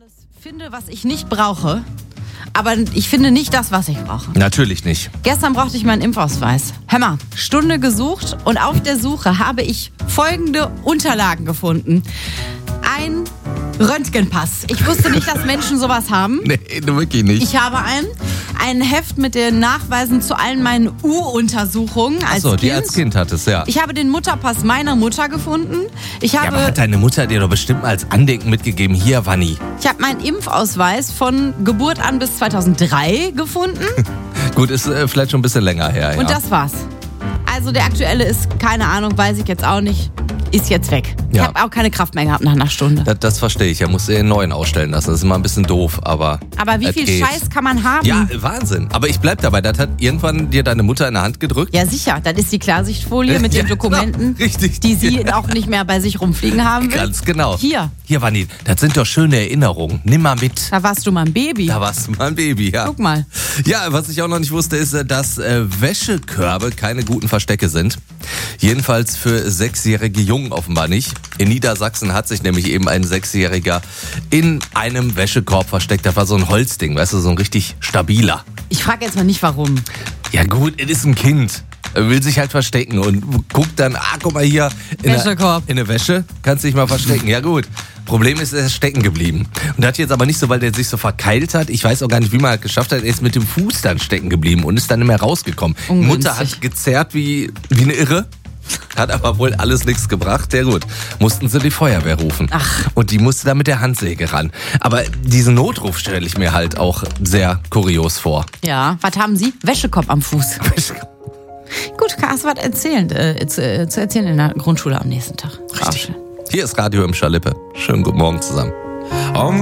etwas finde, was ich nicht brauche, aber ich finde nicht das, was ich brauche. Natürlich nicht. Gestern brauchte ich meinen Impfausweis. Hör mal, Stunde gesucht und auf der Suche habe ich folgende Unterlagen gefunden. Ein Röntgenpass. Ich wusste nicht, dass Menschen sowas haben. Nee, wirklich nicht. Ich habe ein Heft mit den Nachweisen zu allen meinen U-Untersuchungen als Achso, Kind. die als Kind hattest, ja. Ich habe den Mutterpass meiner Mutter gefunden. Ja, aber hat deine Mutter dir doch bestimmt mal als Andenken mitgegeben, hier, Vanni. Ich habe meinen Impfausweis von Geburt an bis 2003 gefunden. Gut, ist vielleicht schon ein bisschen länger her, ja. Und das war's. Also der aktuelle ist, keine Ahnung, weiß ich jetzt auch nicht, ist jetzt weg. Ich Ja. habe auch keine Kraft mehr gehabt nach einer Stunde. Das verstehe ich. Er muss den neuen ausstellen lassen. Das ist immer ein bisschen doof, aber. Aber wie es viel geht. Scheiß kann man haben? Ja, Wahnsinn. Aber ich bleib dabei. Das hat irgendwann dir deine Mutter in der Hand gedrückt. Ja, sicher. Das ist die Klarsichtfolie mit den Ja, Dokumenten, genau. Richtig. die sie auch nicht mehr bei sich rumfliegen haben will. Ganz genau. Hier. Hier, Vanni, das sind doch schöne Erinnerungen. Nimm mal mit. Da warst du mal ein Baby. Da warst du mal ein Baby, ja. Guck mal. Ja, was ich auch noch nicht wusste, ist, dass Wäschekörbe keine guten Verstecke sind. Jedenfalls für 6-jährige Jungen offenbar nicht. In Niedersachsen hat sich nämlich eben ein 6-Jähriger in einem Wäschekorb versteckt. Das war so ein Holzding, weißt du, so ein richtig stabiler. Ich frage jetzt mal nicht, warum. Ja gut, es ist ein Kind. Er will sich halt verstecken und guckt dann, guck mal hier, Wäschekorb. in der Wäsche, kannst dich mal verstecken. Ja gut. Problem ist, er ist stecken geblieben. Und das jetzt aber nicht so, weil der sich so verkeilt hat. Ich weiß auch gar nicht, wie man das geschafft hat. Er ist mit dem Fuß dann stecken geblieben und ist dann nicht mehr rausgekommen. Die Ungünstig. Mutter hat gezerrt wie eine Irre. Hat aber wohl alles nichts gebracht. Ja gut, mussten sie die Feuerwehr rufen. Ach. Und die musste da mit der Handsäge ran. Aber diesen Notruf stelle ich mir halt auch sehr kurios vor. Ja, was haben Sie? Wäschekorb am Fuß. Gut, hast du was zu erzählen in der Grundschule am nächsten Tag. Richtig. Hier ist Radio im Schalippe. Schönen guten Morgen zusammen.